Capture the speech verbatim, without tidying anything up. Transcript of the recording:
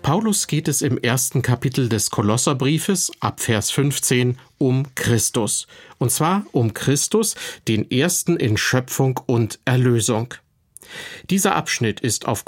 Paulus geht es im ersten Kapitel des Kolosserbriefes ab Vers fünfzehn um Christus. Und zwar um Christus, den Ersten in Schöpfung und Erlösung. Dieser Abschnitt ist auf